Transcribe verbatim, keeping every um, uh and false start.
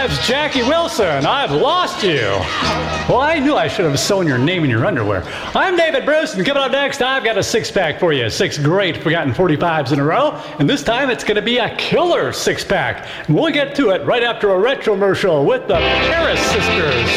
forty-five's Jackie Wilson. I've lost you. Well, I knew I should have sewn your name in your underwear. I'm David Bruce, and coming up next, I've got a six-pack for you. Six great forgotten forty-fives in a row, and this time it's going to be a killer six-pack. And we'll get to it right after a retromercial with the Paris Sisters.